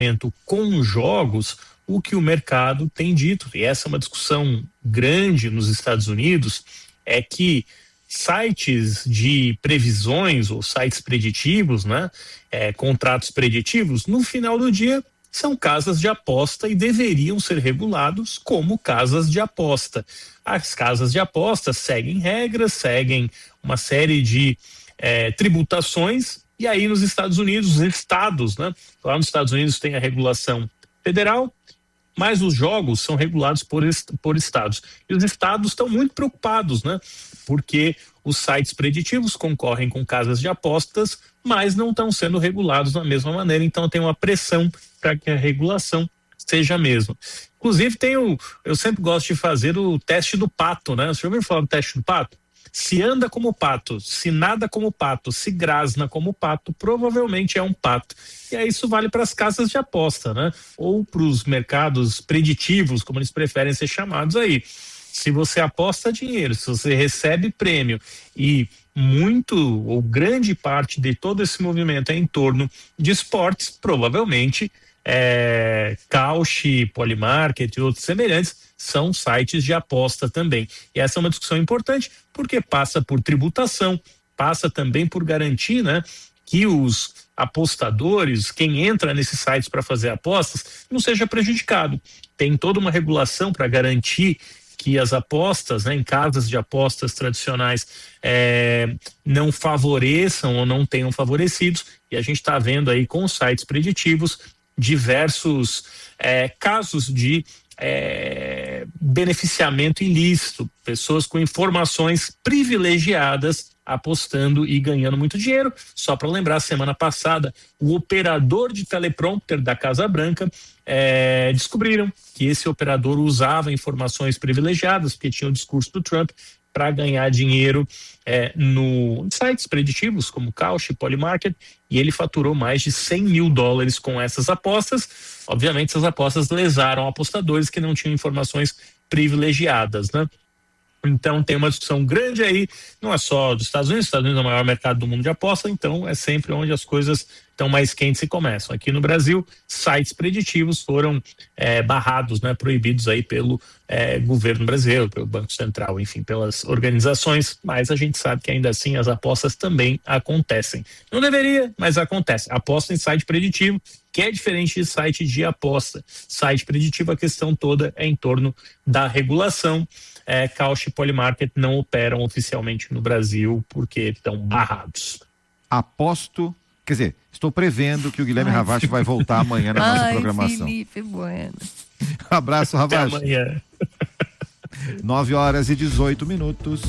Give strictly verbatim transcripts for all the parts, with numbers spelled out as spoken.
com jogos o que o mercado tem dito. E essa é uma discussão grande nos Estados Unidos, é que sites de previsões ou sites preditivos, né, é, contratos preditivos, no final do dia são casas de aposta e deveriam ser regulados como casas de aposta. As casas de aposta seguem regras, seguem uma série de é, tributações, e aí nos Estados Unidos, os estados, né, lá nos Estados Unidos tem a regulação federal, mas os jogos são regulados por, por estados. E os estados estão muito preocupados, né? Porque os sites preditivos concorrem com casas de apostas, mas não estão sendo regulados da mesma maneira, então tem uma pressão para que a regulação seja a mesma. Inclusive, tem o, eu sempre gosto de fazer o teste do pato, né? Você já ouviu falar do teste do pato? Se anda como pato, se nada como pato, se grasna como pato, provavelmente é um pato. E aí isso vale para as casas de aposta, né? Ou para os mercados preditivos, como eles preferem ser chamados aí. Se você aposta dinheiro, se você recebe prêmio e muito ou grande parte de todo esse movimento é em torno de esportes, provavelmente é, Kalshi, Polymarket e outros semelhantes são sites de aposta também. E essa é uma discussão importante porque passa por tributação, passa também por garantir, né, que os apostadores, quem entra nesses sites para fazer apostas, não seja prejudicado. Tem toda uma regulação para garantir que as apostas, né, em casas de apostas tradicionais é, não favoreçam ou não tenham favorecidos, e a gente está vendo aí com os sites preditivos diversos é, casos de é, beneficiamento ilícito, pessoas com informações privilegiadas apostando e ganhando muito dinheiro. Só para lembrar, semana passada, o operador de teleprompter da Casa Branca é, descobriram que esse operador usava informações privilegiadas, porque tinha o discurso do Trump, para ganhar dinheiro é, no em sites preditivos como Kalshi, Polymarket, e ele faturou mais de cem mil dólares com essas apostas. Obviamente, essas apostas lesaram apostadores que não tinham informações privilegiadas, né? Então tem uma discussão grande aí, não é só dos Estados Unidos, os Estados Unidos é o maior mercado do mundo de aposta, então é sempre onde as coisas estão mais quentes e começam. Aqui no Brasil, sites preditivos foram é, barrados, né, proibidos aí pelo é, governo brasileiro, pelo Banco Central, enfim, pelas organizações, mas a gente sabe que ainda assim as apostas também acontecem. Não deveria, mas acontece. Aposta em site preditivo, que é diferente de site de aposta. Site preditivo, a questão toda é em torno da regulação. É, Kalshi e Polymarket não operam oficialmente no Brasil porque estão barrados. Aposto, quer dizer, estou prevendo que o Guilherme Ravache vai voltar amanhã na nossa Ai, programação. Felipe Bueno. Abraço, Ravache. Até amanhã. nove horas e dezoito minutos.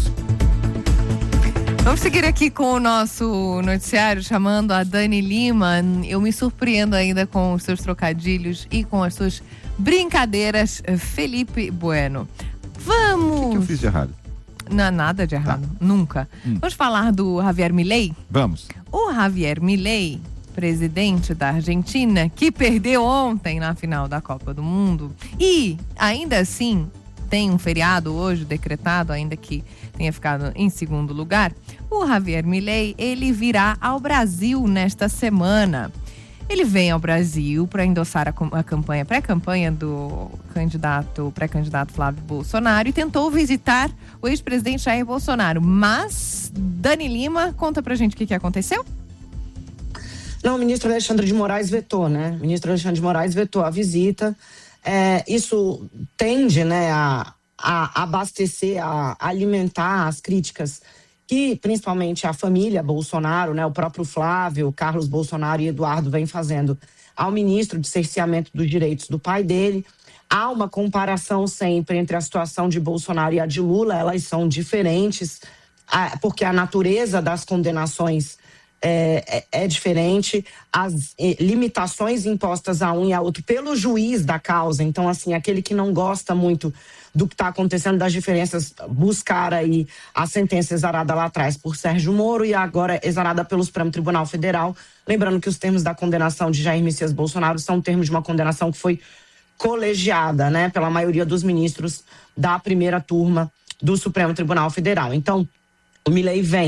Vamos seguir aqui com o nosso noticiário, chamando a Dani Lima. Eu me surpreendo ainda com os seus trocadilhos e com as suas brincadeiras, Felipe Bueno. Vamos! O que, que eu fiz de errado? Não, nada de errado, tá. Nunca. Hum. Vamos falar do Javier Milei? Vamos. O Javier Milei, presidente da Argentina, que perdeu ontem na final da Copa do Mundo, e ainda assim tem um feriado hoje decretado, ainda que tenha ficado em segundo lugar. O Javier Milei, ele virá ao Brasil nesta semana. Ele vem ao Brasil para endossar a, a campanha, pré-campanha do candidato, pré-candidato Flávio Bolsonaro, e tentou visitar o ex-presidente Jair Bolsonaro. Mas, Dani Lima, conta pra gente o que, que aconteceu? Não, o ministro Alexandre de Moraes vetou, né? O ministro Alexandre de Moraes vetou a visita. É, isso tende, né, a, a abastecer, a alimentar as críticas que principalmente a família Bolsonaro, né, o próprio Flávio, Carlos Bolsonaro e Eduardo vem fazendo ao ministro de cerceamento dos direitos do pai dele. Há uma comparação sempre entre a situação de Bolsonaro e a de Lula, elas são diferentes, porque a natureza das condenações é, é, é diferente, as é, limitações impostas a um e a outro pelo juiz da causa. Então, assim, aquele que não gosta muito do que está acontecendo, das diferenças, buscar aí a sentença exarada lá atrás por Sérgio Moro e agora exarada pelo Supremo Tribunal Federal. Lembrando que os termos da condenação de Jair Messias Bolsonaro são termos de uma condenação que foi colegiada, né, pela maioria dos ministros da primeira turma do Supremo Tribunal Federal. Então, o Milei vem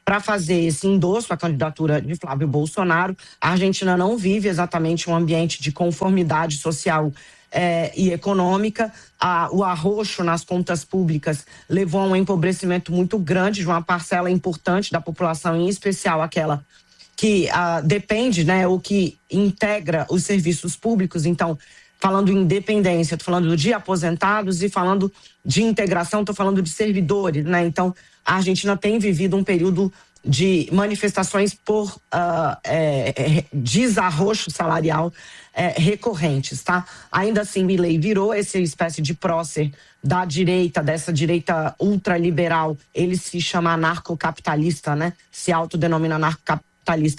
para fazer esse endosso à candidatura de Flávio Bolsonaro. A Argentina não vive exatamente um ambiente de conformidade social é, e econômica. A, o arroxo nas contas públicas levou a um empobrecimento muito grande de uma parcela importante da população, em especial aquela que uh, depende, né, ou que integra os serviços públicos. Então, falando em independência, estou falando de aposentados, e falando de integração, estou falando de servidores, né? Então, a Argentina tem vivido um período de manifestações por uh, é, é, desarroxo salarial é, recorrentes, tá? Ainda assim, Milei virou essa espécie de prócer da direita, dessa direita ultraliberal. Ele se chama anarcocapitalista, né? Se autodenomina anarcocapitalista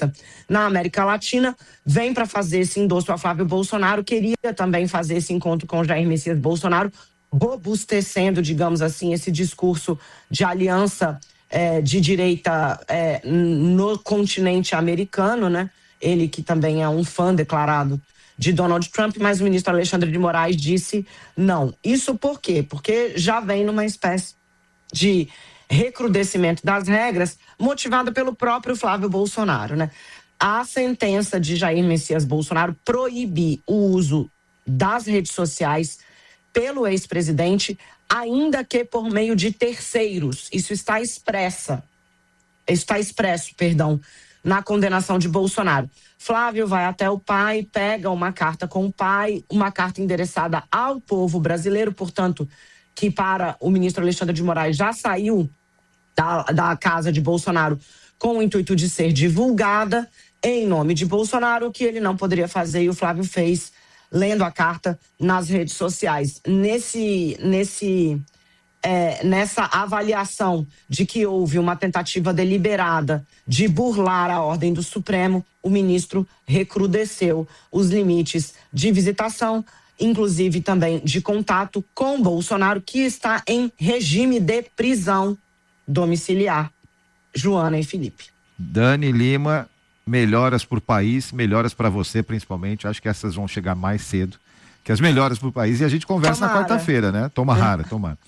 na América Latina, vem para fazer esse endosso a Flávio Bolsonaro, queria também fazer esse encontro com Jair Messias Bolsonaro, robustecendo, digamos assim, esse discurso de aliança é, de direita é, no continente americano, né? Ele que também é um fã declarado de Donald Trump, mas o ministro Alexandre de Moraes disse não. Isso por quê? Porque já vem numa espécie de recrudescimento das regras, motivada pelo próprio Flávio Bolsonaro, né? A sentença de Jair Messias Bolsonaro proíbe o uso das redes sociais pelo ex-presidente, ainda que por meio de terceiros. Isso está expressa, está expresso, perdão, na condenação de Bolsonaro. Flávio vai até o pai, pega uma carta com o pai, uma carta endereçada ao povo brasileiro, portanto, que para o ministro Alexandre de Moraes já saiu da, da casa de Bolsonaro com o intuito de ser divulgada em nome de Bolsonaro, o que ele não poderia fazer, e o Flávio fez, lendo a carta nas redes sociais. Nesse, nesse, é, nessa avaliação de que houve uma tentativa deliberada de burlar a ordem do Supremo, o ministro recrudesceu os limites de visitação, inclusive também de contato com Bolsonaro, que está em regime de prisão domiciliar. Joana e Felipe. Dani Lima, melhoras para o país, melhoras para você principalmente. Acho que essas vão chegar mais cedo que as melhoras para o país. E a gente conversa tomara. na quarta-feira, né? Tomara, tomara.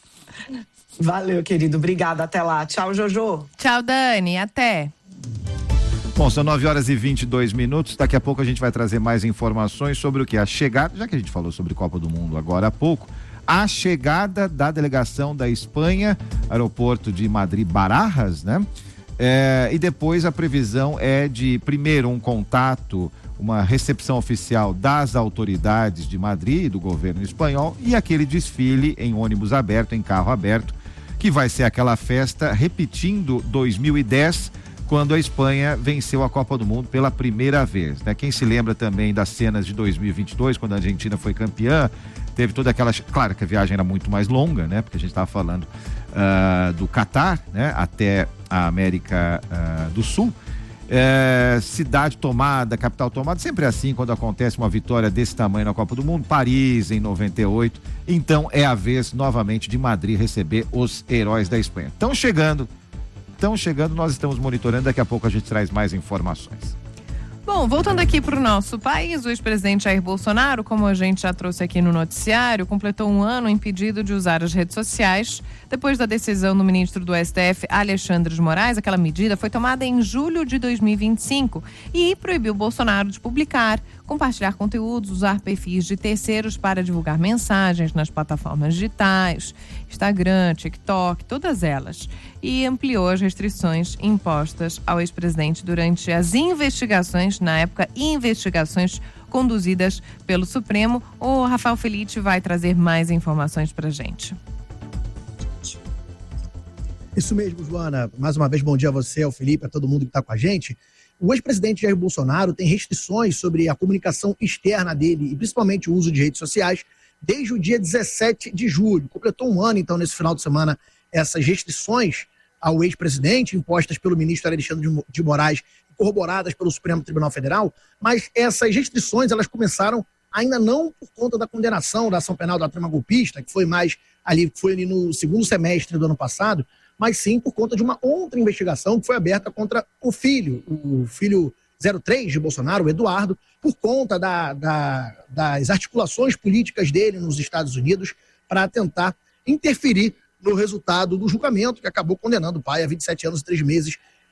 Valeu, querido. Obrigada. Até lá. Tchau, Jojo. Tchau, Dani. Até. Bom, são nove horas e vinte e dois minutos. Daqui a pouco a gente vai trazer mais informações sobre o que? A chegada, já que a gente falou sobre Copa do Mundo agora há pouco, a chegada da delegação da Espanha, aeroporto de Madrid-Barajas, né? É, e depois a previsão é de, primeiro, um contato, uma recepção oficial das autoridades de Madrid, do governo espanhol, e aquele desfile em ônibus aberto, em carro aberto, que vai ser aquela festa repetindo dois mil e dez, quando a Espanha venceu a Copa do Mundo pela primeira vez, né? Quem se lembra também das cenas de dois mil e vinte e dois, quando a Argentina foi campeã, teve toda aquela... Claro que a viagem era muito mais longa, né? Porque a gente estava falando uh, do Catar, né? Até a América uh, do Sul. É, cidade tomada, capital tomada, sempre é assim quando acontece uma vitória desse tamanho na Copa do Mundo. Paris em noventa e oito, então é a vez novamente de Madrid receber os heróis da Espanha. Estão chegando, estão chegando, nós estamos monitorando, daqui a pouco a gente traz mais informações. Bom, voltando aqui para o nosso país, o ex-presidente Jair Bolsonaro, como a gente já trouxe aqui no noticiário, completou um ano impedido de usar as redes sociais. Depois da decisão do ministro do S T F, Alexandre de Moraes, aquela medida foi tomada em julho de dois mil e vinte e cinco e proibiu Bolsonaro de publicar, compartilhar conteúdos, usar perfis de terceiros para divulgar mensagens nas plataformas digitais, Instagram, TikTok, todas elas. E ampliou as restrições impostas ao ex-presidente durante as investigações, na época, investigações conduzidas pelo Supremo. O Rafael Felitti vai trazer mais informações pra gente. Isso mesmo, Joana. Mais uma vez, bom dia a você, ao Felipe, a todo mundo que está com a gente. O ex-presidente Jair Bolsonaro tem restrições sobre a comunicação externa dele e principalmente o uso de redes sociais desde o dia dezessete de julho. Completou um ano, então, nesse final de semana, essas restrições ao ex-presidente impostas pelo ministro Alexandre de Moraes, corroboradas pelo Supremo Tribunal Federal, mas essas restrições elas começaram ainda não por conta da condenação da ação penal da trama golpista, que foi mais ali, foi ali no segundo semestre do ano passado, mas sim por conta de uma outra investigação que foi aberta contra o filho, o filho zero três de Bolsonaro, o Eduardo, por conta da, da, das articulações políticas dele nos Estados Unidos para tentar interferir no resultado do julgamento que acabou condenando o pai a vinte e sete anos e três meses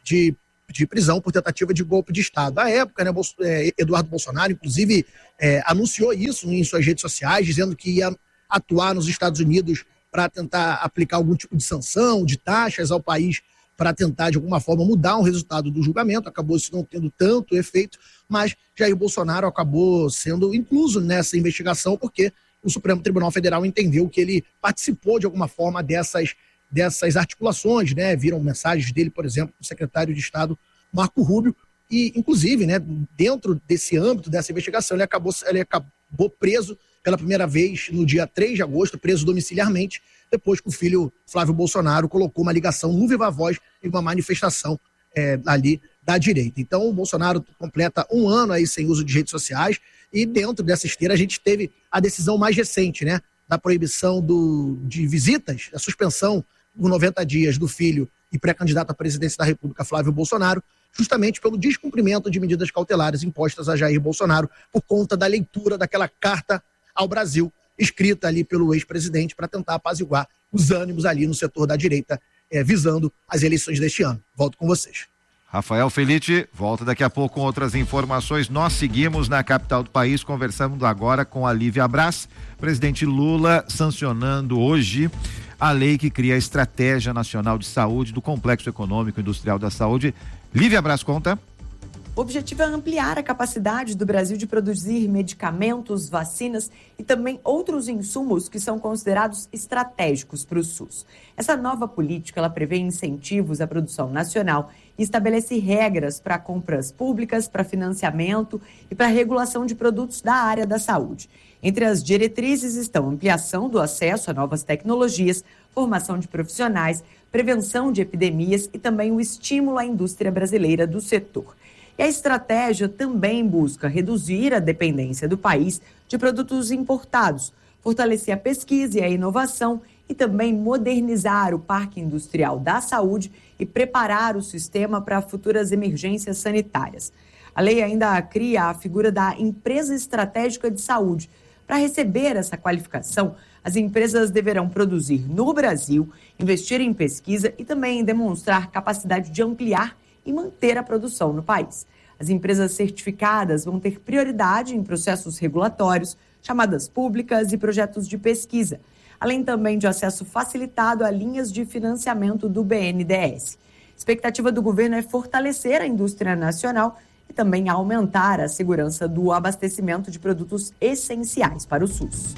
de, de prisão por tentativa de golpe de Estado. À época, né, Bolso, é, Eduardo Bolsonaro, inclusive, é, anunciou isso em suas redes sociais, dizendo que ia atuar nos Estados Unidos para tentar aplicar algum tipo de sanção, de taxas ao país, para tentar, de alguma forma, mudar o resultado do julgamento. Acabou isso não tendo tanto efeito, mas Jair Bolsonaro acabou sendo incluso nessa investigação porque o Supremo Tribunal Federal entendeu que ele participou, de alguma forma, dessas, dessas articulações, né? Viram mensagens dele, por exemplo, do secretário de Estado, Marco Rubio, e, inclusive, né, dentro desse âmbito, dessa investigação, ele acabou, ele acabou preso pela primeira vez no dia três de agosto, preso domiciliarmente, depois que o filho Flávio Bolsonaro colocou uma ligação no Viva Voz em uma manifestação é, ali da direita. Então, o Bolsonaro completa um ano aí sem uso de redes sociais e dentro dessa esteira a gente teve a decisão mais recente, né, da proibição do, de visitas, a suspensão por noventa dias do filho e pré-candidato à presidência da República, Flávio Bolsonaro, justamente pelo descumprimento de medidas cautelares impostas a Jair Bolsonaro por conta da leitura daquela carta ao Brasil, escrita ali pelo ex-presidente para tentar apaziguar os ânimos ali no setor da direita, é, visando as eleições deste ano. Volto com vocês. Rafael Felice, volta daqui a pouco com outras informações. Nós seguimos na capital do país, conversamos agora com a Lívia Braz, presidente Lula sancionando hoje a lei que cria a Estratégia Nacional de Saúde do Complexo Econômico e Industrial da Saúde. Lívia Braz, conta. O objetivo é ampliar a capacidade do Brasil de produzir medicamentos, vacinas e também outros insumos que são considerados estratégicos para o SUS. Essa nova política ela prevê incentivos à produção nacional e estabelece regras para compras públicas, para financiamento e para regulação de produtos da área da saúde. Entre as diretrizes estão ampliação do acesso a novas tecnologias, formação de profissionais, prevenção de epidemias e também o estímulo à indústria brasileira do setor. E a estratégia também busca reduzir a dependência do país de produtos importados, fortalecer a pesquisa e a inovação e também modernizar o parque industrial da saúde e preparar o sistema para futuras emergências sanitárias. A lei ainda cria a figura da empresa estratégica de saúde. Para receber essa qualificação, as empresas deverão produzir no Brasil, investir em pesquisa e também demonstrar capacidade de ampliar e manter a produção no país. As empresas certificadas vão ter prioridade em processos regulatórios, chamadas públicas e projetos de pesquisa, além também de acesso facilitado a linhas de financiamento do B N D E S. A expectativa do governo é fortalecer a indústria nacional e também aumentar a segurança do abastecimento de produtos essenciais para o SUS.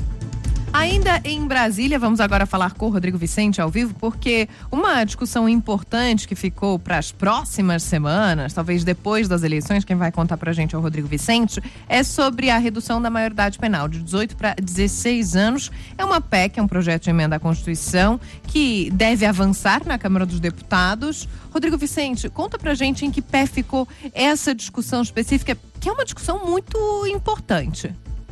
Ainda em Brasília, vamos agora falar com o Rodrigo Vicente ao vivo, porque uma discussão importante que ficou para as próximas semanas, talvez depois das eleições, quem vai contar para a gente é o Rodrigo Vicente, é sobre a redução da maioridade penal de dezoito para dezesseis anos. É uma P E C, é um projeto de emenda à Constituição que deve avançar na Câmara dos Deputados. Rodrigo Vicente, conta para a gente em que pé ficou essa discussão específica, que é uma discussão muito importante.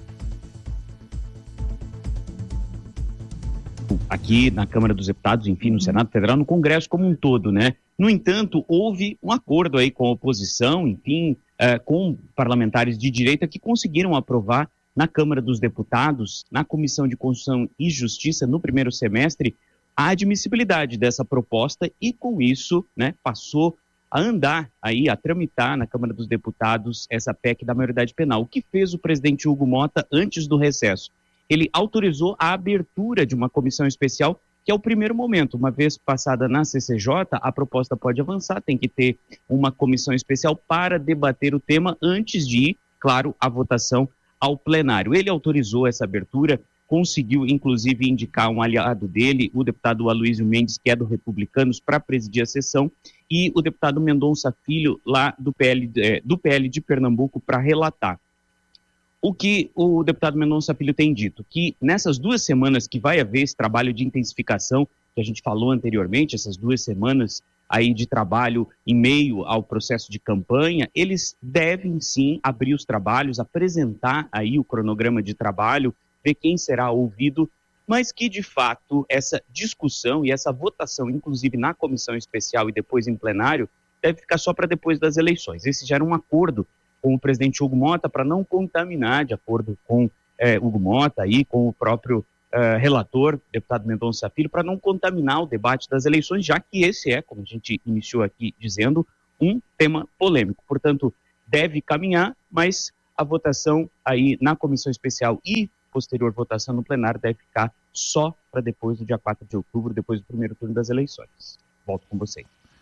Aqui na Câmara dos Deputados, enfim, no Senado Federal, no Congresso como um todo, né? No entanto, houve um acordo aí com a oposição, enfim, uh, com parlamentares de direita que conseguiram aprovar na Câmara dos Deputados, na Comissão de Constituição e Justiça, no primeiro semestre, a admissibilidade dessa proposta e, com isso, né, passou a andar aí, a tramitar na Câmara dos Deputados essa P E C da maioridade penal. O que fez o presidente Hugo Mota antes do recesso? Ele autorizou a abertura de uma comissão especial, que é o primeiro momento. Uma vez passada na C C J, a proposta pode avançar, tem que ter uma comissão especial para debater o tema antes de ir, claro, a votação ao plenário. Ele autorizou essa abertura, conseguiu, inclusive, indicar um aliado dele, o deputado Aloysio Mendes, que é do Republicanos, para presidir a sessão, e o deputado Mendonça Filho, lá do P L, é, do P L de Pernambuco, para relatar. O que o deputado Mendonça Filho tem dito? Que nessas duas semanas que vai haver esse trabalho de intensificação, que a gente falou anteriormente, essas duas semanas aí de trabalho em meio ao processo de campanha, eles devem sim abrir os trabalhos, apresentar aí o cronograma de trabalho, ver quem será ouvido, mas que de fato essa discussão e essa votação, inclusive na comissão especial e depois em plenário, deve ficar só para depois das eleições. Esse já era um acordo com o presidente Hugo Mota para não contaminar, de acordo com eh, Hugo Mota e com o próprio eh, relator, deputado Mendonça Filho, para não contaminar o debate das eleições, já que esse é, como a gente iniciou aqui dizendo, um tema polêmico. Portanto, deve caminhar, mas a votação aí na comissão especial e posterior votação no plenário deve ficar só para depois do dia quatro de outubro, depois do primeiro turno das eleições. Volto com você.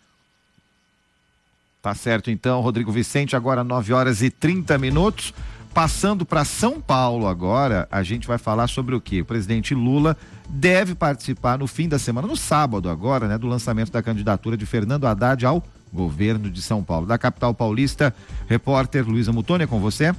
Tá certo, então, Rodrigo Vicente, agora nove horas e trinta minutos. Passando para São Paulo agora, a gente vai falar sobre o quê? O presidente Lula deve participar no fim da semana, no sábado agora, né, do lançamento da candidatura de Fernando Haddad ao governo de São Paulo. Da capital paulista, repórter Luísa Mutoni, é com você.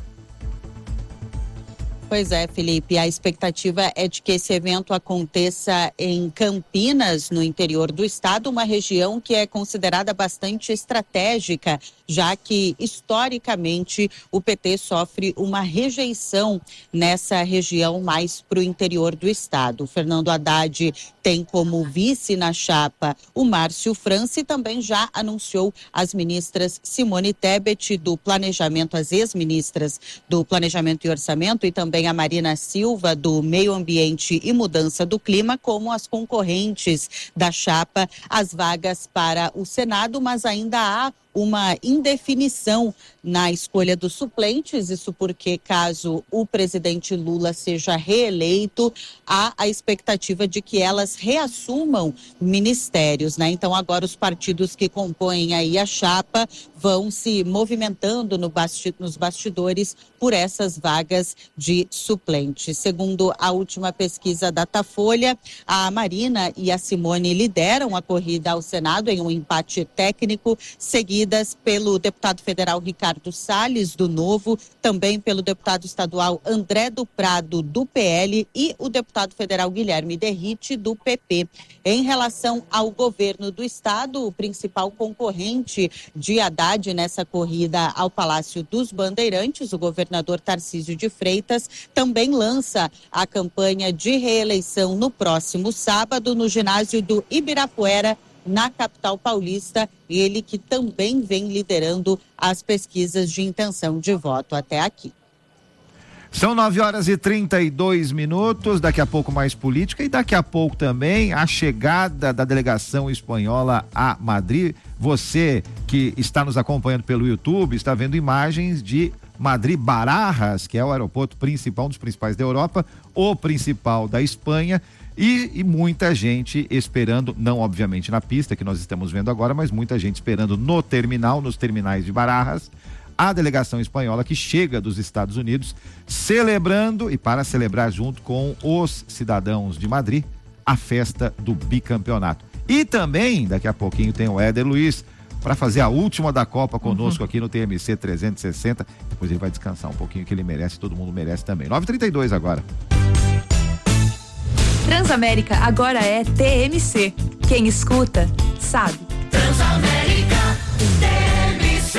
Pois é, Felipe, a expectativa é de que esse evento aconteça em Campinas, no interior do estado, uma região que é considerada bastante estratégica, já que, historicamente, o P T sofre uma rejeição nessa região mais para o interior do estado. O Fernando Haddad tem como vice na chapa o Márcio França e também já anunciou as ministras Simone Tebet, do Planejamento, as ex-ministras do Planejamento e Orçamento, e também a Marina Silva, do Meio Ambiente e Mudança do Clima, como as concorrentes da chapa, as vagas para o Senado, mas ainda há uma indefinição na escolha dos suplentes, isso porque, caso o presidente Lula seja reeleito, há a expectativa de que elas reassumam ministérios, né? Então, agora os partidos que compõem aí a chapa vão se movimentando no basti- nos bastidores por essas vagas de suplentes. Segundo a última pesquisa Datafolha, a Marina e a Simone lideram a corrida ao Senado em um empate técnico, seguidas pelo deputado federal Ricardo Salles, do Novo, também pelo deputado estadual André do Prado, do P L, e o deputado federal Guilherme Derrite, do P P. Em relação ao governo do estado, o principal concorrente de Haddad nessa corrida ao Palácio dos Bandeirantes, o governador Tarcísio de Freitas, também lança a campanha de reeleição no próximo sábado no ginásio do Ibirapuera, na capital paulista, ele que também vem liderando as pesquisas de intenção de voto até aqui. São nove horas e trinta e dois minutos, daqui a pouco mais política e daqui a pouco também a chegada da delegação espanhola a Madrid. Você que está nos acompanhando pelo YouTube, está vendo imagens de Madrid Barajas, que é o aeroporto principal, um dos principais da Europa, o principal da Espanha. E, e muita gente esperando, não obviamente na pista que nós estamos vendo agora, mas muita gente esperando no terminal, nos terminais de Barajas, a delegação espanhola que chega dos Estados Unidos, celebrando e para celebrar junto com os cidadãos de Madrid, a festa do bicampeonato. E também, daqui a pouquinho, tem o Éder Luiz para fazer a última da Copa conosco uhum. aqui no T M C trezentos e sessenta. Depois ele vai descansar um pouquinho, que ele merece, todo mundo merece também. nove e trinta e dois agora. Transamérica agora é T M C. Quem escuta, sabe. Transamérica, T M C.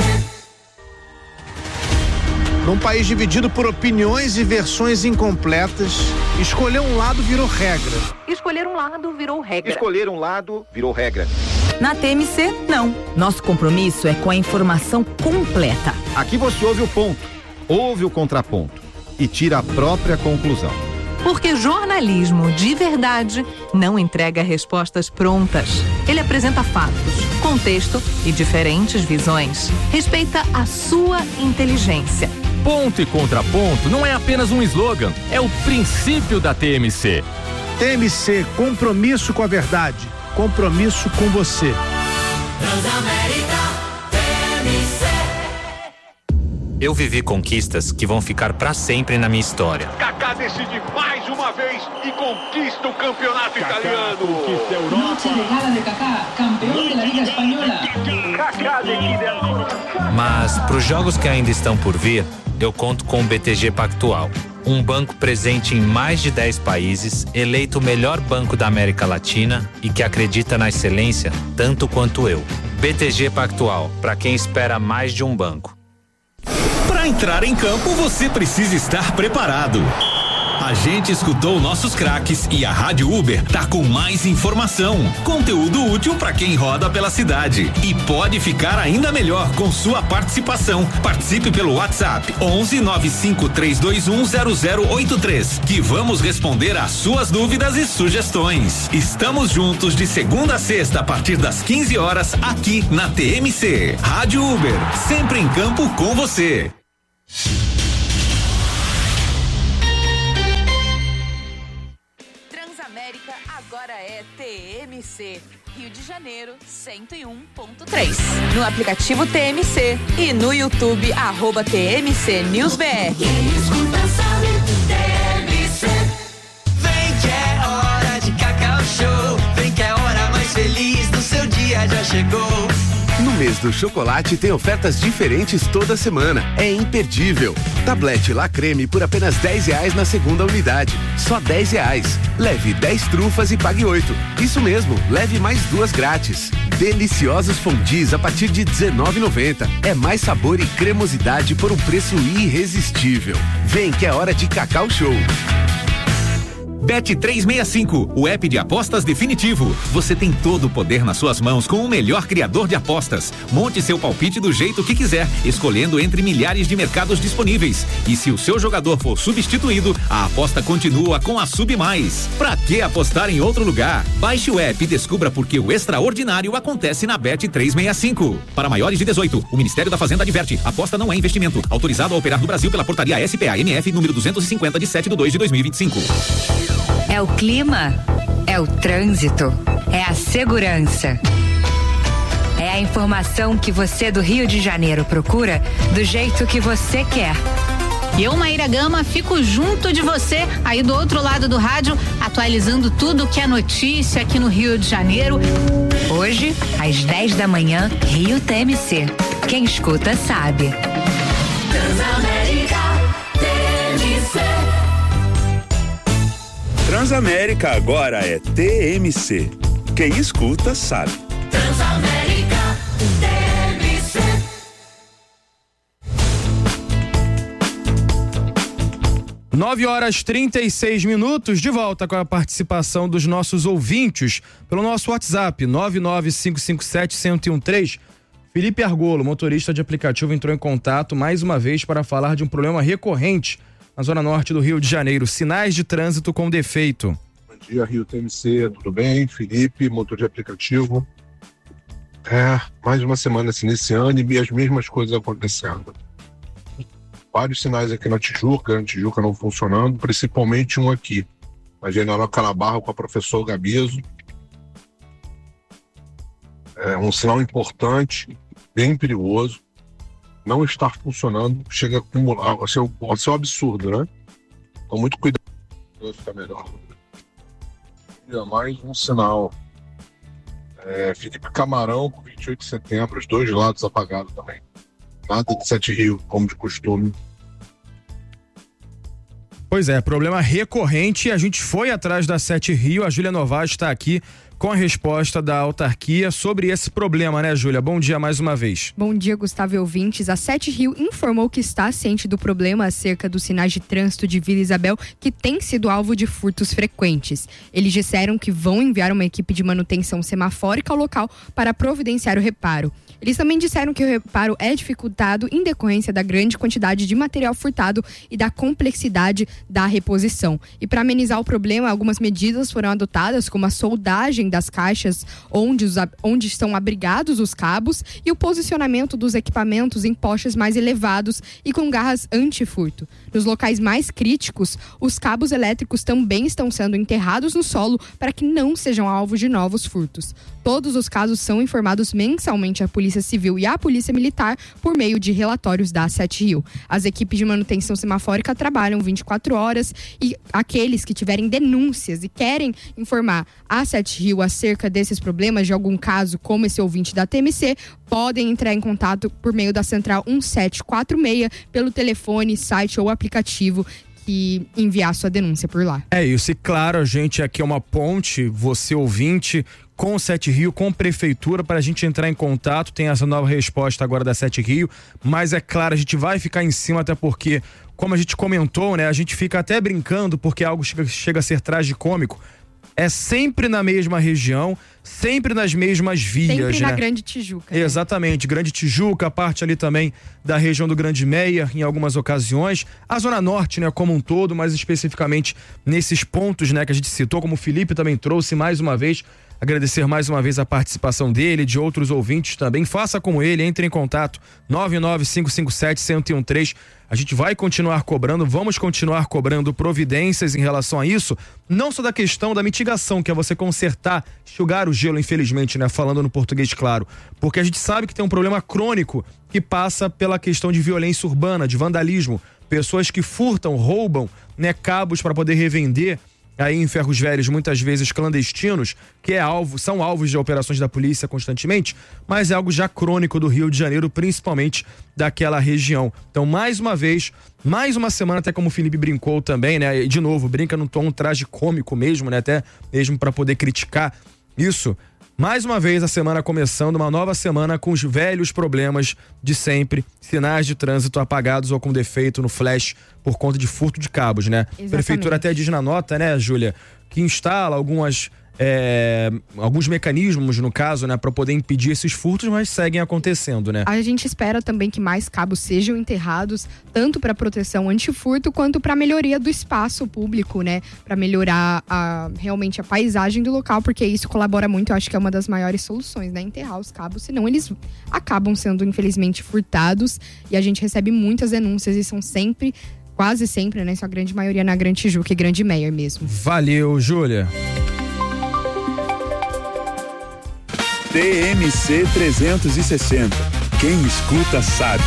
Num país dividido por opiniões e versões incompletas, escolher um lado virou regra. Escolher um lado virou regra. Escolher um lado virou regra. Na T M C, não. Nosso compromisso é com a informação completa. Aqui você ouve o ponto, ouve o contraponto e tira a própria conclusão. Porque jornalismo de verdade não entrega respostas prontas. Ele apresenta fatos, contexto e diferentes visões. Respeita a sua inteligência. Ponto e contraponto não é apenas um slogan, é o princípio da T M C. T M C, compromisso com a verdade, compromisso com você. Transamérica, T M C. Eu vivi conquistas que vão ficar pra sempre na minha história. Kaká decide mais uma vez e conquista o campeonato Kaká italiano. Conquista a Europa. Noche de gala de Kaká, campeão da Liga Espanhola. Kaká decide ancora. Mas pros jogos que ainda estão por vir, eu conto com o B T G Pactual. Um banco presente em mais de dez países, eleito o melhor banco da América Latina e que acredita na excelência tanto quanto eu. B T G Pactual, para quem espera mais de um banco. Para entrar em campo, você precisa estar preparado. A gente escutou nossos craques e a Rádio Uber tá com mais informação, conteúdo útil para quem roda pela cidade e pode ficar ainda melhor com sua participação. Participe pelo WhatsApp onze nove cinco três dois um zero zero oito três que vamos responder às suas dúvidas e sugestões. Estamos juntos de segunda a sexta a partir das quinze horas aqui na T M C. Rádio Uber, sempre em campo com você. Transamérica agora é T M C. Rio de Janeiro, cento e um ponto três. No aplicativo T M C e no YouTube, arroba T M C News B R. Quem escuta sabe, T M C. Vem que é hora de Cacau Show. Vem que é a hora mais feliz do seu dia já chegou. No mês do chocolate tem ofertas diferentes toda semana. É imperdível. Tablete La Creme por apenas dez reais na segunda unidade. Só dez reais. Leve dez trufas e pague oito. Isso mesmo, leve mais duas grátis. Deliciosos fondis a partir de dezenove e noventa. É mais sabor e cremosidade por um preço irresistível. Vem que é hora de Cacau Show. Bet trezentos e sessenta e cinco, o app de apostas definitivo. Você tem todo o poder nas suas mãos com o melhor criador de apostas. Monte seu palpite do jeito que quiser, escolhendo entre milhares de mercados disponíveis. E se o seu jogador for substituído, a aposta continua com a Sub Mais. Pra que apostar em outro lugar? Baixe o app e descubra por que o extraordinário acontece na Bet trezentos e sessenta e cinco. Para maiores de dezoito, o Ministério da Fazenda adverte: aposta não é investimento. Autorizado a operar no Brasil pela portaria S P A M F número duzentos e cinquenta de sete de dois de dois mil e vinte e cinco. É o clima, é o trânsito, é a segurança. É a informação que você do Rio de Janeiro procura do jeito que você quer. Eu, Maíra Gama, fico junto de você, aí do outro lado do rádio, atualizando tudo que é notícia aqui no Rio de Janeiro. Hoje, às dez da manhã, Rio T M C. Quem escuta sabe. Transamérica, T M C. Transamérica agora é T M C. Quem escuta sabe. Transamérica, T M C. nove horas trinta e seis minutos, de volta com a participação dos nossos ouvintes pelo nosso WhatsApp nove nove cinco cinco sete um zero um três. Felipe Argolo, motorista de aplicativo, entrou em contato mais uma vez para falar de um problema recorrente na zona norte do Rio de Janeiro, sinais de trânsito com defeito. Bom dia, Rio T M C, tudo bem? Felipe, motor de aplicativo. É, mais uma semana se iniciando e as mesmas coisas acontecendo. Vários sinais aqui na Tijuca, na Tijuca não funcionando, principalmente um aqui, na General Calabarro com a professor Gabizo. É um sinal importante, bem perigoso. Não estar funcionando, chega a acumular, a ser, a ser um absurdo, né? Então, muito cuidado para ficar melhor. E mais um sinal. É, Felipe Camarão, com vinte e oito de setembro, os dois lados apagados também. Nada de Sete Rio, como de costume. Pois é, problema recorrente. A gente foi atrás da Sete Rio. A Júlia Novaes está aqui com a resposta da autarquia sobre esse problema, né, Júlia? Bom dia mais uma vez. Bom dia, Gustavo e ouvintes. A Sete Rio informou que está ciente do problema acerca dos sinais de trânsito de Vila Isabel, que tem sido alvo de furtos frequentes. Eles disseram que vão enviar uma equipe de manutenção semafórica ao local para providenciar o reparo. Eles também disseram que o reparo é dificultado em decorrência da grande quantidade de material furtado e da complexidade da reposição. E para amenizar o problema, algumas medidas foram adotadas, como a soldagem das caixas onde, os, onde estão abrigados os cabos e o posicionamento dos equipamentos em postes mais elevados e com garras anti-furto. Nos locais mais críticos, os cabos elétricos também estão sendo enterrados no solo para que não sejam alvo de novos furtos. Todos os casos são informados mensalmente à Polícia Civil e à Polícia Militar por meio de relatórios da Sete Rio. As equipes de manutenção semafórica trabalham vinte e quatro horas e aqueles que tiverem denúncias e querem informar a Sete Rio acerca desses problemas, de algum caso como esse ouvinte da T M C, podem entrar em contato por meio da central um sete quatro seis, pelo telefone, site ou aplicativo, e enviar sua denúncia por lá. É isso, e claro, a gente aqui é uma ponte, você ouvinte, com o Sete Rio, com a prefeitura, para a gente entrar em contato. Tem essa nova resposta agora da Sete Rio, mas é claro, a gente vai ficar em cima, até porque como a gente comentou, né? A gente fica até brincando porque algo chega, chega a ser tragicômico. É sempre na mesma região, sempre nas mesmas vias, Sempre né? na Grande Tijuca. né? Exatamente, Grande Tijuca, parte ali também da região do Grande Meia, em algumas ocasiões. A Zona Norte, né, como um todo, mas especificamente nesses pontos, né, que a gente citou, como o Felipe também trouxe mais uma vez. Agradecer mais uma vez a participação dele, de outros ouvintes também. Faça como ele, entre em contato nove nove cinco cinco sete, um zero um três. A gente vai continuar cobrando, vamos continuar cobrando providências em relação a isso, não só da questão da mitigação, que é você consertar, enxugar o gelo, infelizmente, né, falando no português claro, porque a gente sabe que tem um problema crônico que passa pela questão de violência urbana, de vandalismo, pessoas que furtam, roubam, né, cabos para poder revender aí em ferros velhos, muitas vezes clandestinos, que é alvo, são alvos de operações da polícia constantemente, mas é algo já crônico do Rio de Janeiro, principalmente daquela região. Então, mais uma vez, mais uma semana, até como o Felipe brincou também, né? E de novo, brinca num tom tragicômico mesmo, né? Até mesmo para poder criticar isso. Mais uma vez a semana começando, uma nova semana com os velhos problemas de sempre, sinais de trânsito apagados ou com defeito no flash por conta de furto de cabos, né? Exatamente. A prefeitura até diz na nota, né, Júlia, que instala algumas, é, alguns mecanismos, no caso, né, para poder impedir esses furtos, mas seguem acontecendo, né? A gente espera também que mais cabos sejam enterrados, tanto para proteção antifurto quanto para melhoria do espaço público, né? Para melhorar a, realmente a paisagem do local, porque isso colabora muito, eu acho que é uma das maiores soluções, né? Enterrar os cabos, senão eles acabam sendo, infelizmente, furtados, e a gente recebe muitas denúncias e são sempre, quase sempre, né? Sua grande maioria na Grande Tijuca e Grande Meia mesmo. Valeu, Júlia. T M C trezentos e sessenta. Quem escuta sabe.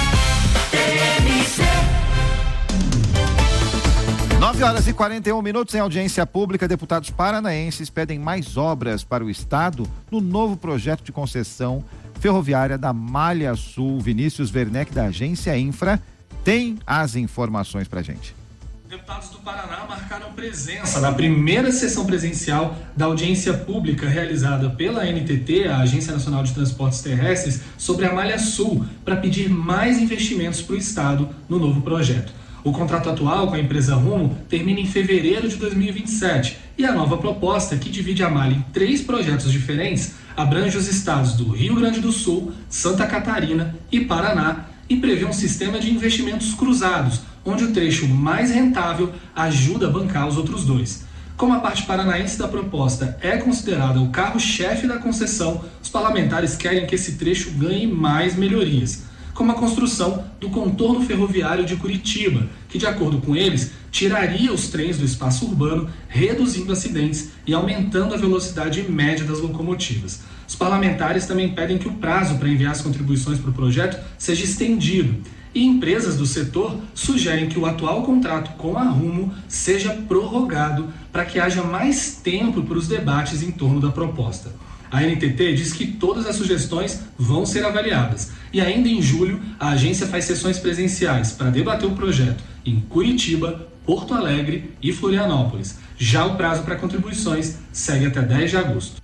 nove horas e quarenta e um minutos em audiência pública. Deputados paranaenses pedem mais obras para o estado no novo projeto de concessão ferroviária da Malha Sul. Vinícius Werneck, da Agência Infra, tem as informações pra gente. Deputados do Paraná marcaram presença na primeira sessão presencial da audiência pública realizada pela A N T T, a Agência Nacional de Transportes Terrestres, sobre a Malha Sul, para pedir mais investimentos para o estado no novo projeto. O contrato atual com a empresa Rumo termina em fevereiro de dois mil e vinte e sete e a nova proposta, que divide a malha em três projetos diferentes, abrange os estados do Rio Grande do Sul, Santa Catarina e Paraná e prevê um sistema de investimentos cruzados, onde o trecho mais rentável ajuda a bancar os outros dois. Como a parte paranaense da proposta é considerada o carro-chefe da concessão, os parlamentares querem que esse trecho ganhe mais melhorias, como a construção do contorno ferroviário de Curitiba, que, de acordo com eles, tiraria os trens do espaço urbano, reduzindo acidentes e aumentando a velocidade média das locomotivas. Os parlamentares também pedem que o prazo para enviar as contribuições para o projeto seja estendido. E empresas do setor sugerem que o atual contrato com a Rumo seja prorrogado para que haja mais tempo para os debates em torno da proposta. A N T T diz que todas as sugestões vão ser avaliadas e ainda em julho a agência faz sessões presenciais para debater o projeto em Curitiba, Porto Alegre e Florianópolis. Já o prazo para contribuições segue até dez de agosto.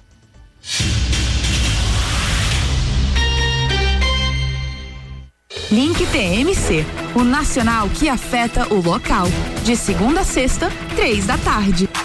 Link T M C, o nacional que afeta o local. De segunda a sexta, três da tarde.